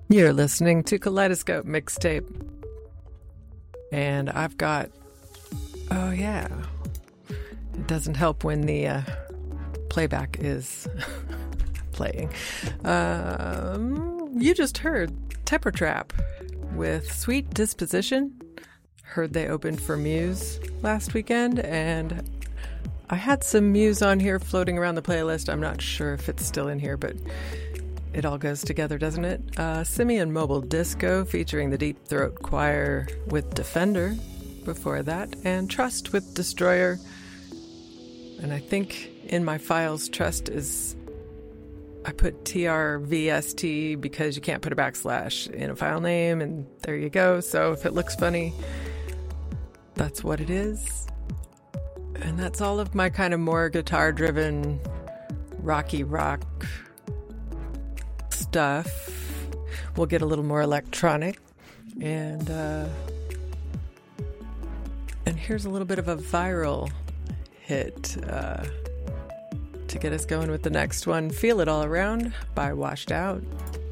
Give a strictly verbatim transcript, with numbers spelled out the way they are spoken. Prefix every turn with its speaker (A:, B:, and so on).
A: You're listening to Kaleidoscope Mixtape. And I've got, oh yeah, it doesn't help when the uh, playback is playing. Um, you just heard Temper Trap with Sweet Disposition. Heard they opened for Muse last weekend, and I had some Muse on here floating around the playlist. I'm not sure if it's still in here, but it all goes together, doesn't it? Uh, Simian Mobile Disco featuring the Deep Throat Choir with Defender before that, and Trust with Destroyer. And I think in my files, Trust is, I put T R V S T because you can't put a backslash in a file name, and there you go. So if it looks funny, that's what it is. And that's all of my kind of more guitar-driven, rocky rock stuff. We'll get a little more electronic. And, uh, and here's a little bit of a viral hit uh, to get us going with the next one. Feel It All Around by Washed Out.